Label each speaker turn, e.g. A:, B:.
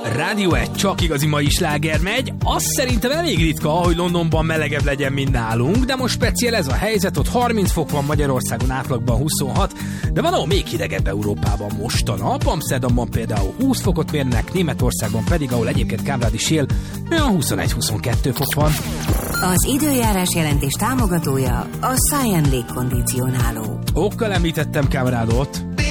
A: Rádió 1, csak igazi mai sláger megy. Azt szerintem elég ritka, hogy Londonban melegebb legyen, mint nálunk, de most speciál ez a helyzet, ott 30 fok van, Magyarországon átlagban 26, de van ahol még hidegebb Európában most a nap. Amsterdamban például 20 fokot mérnek, Németországban pedig, ahol egyébként kámrád is él, olyan 21-22 fok van.
B: Az időjárás jelentés támogatója a Science légkondicionáló.
A: Okkal említettem Kámrádot.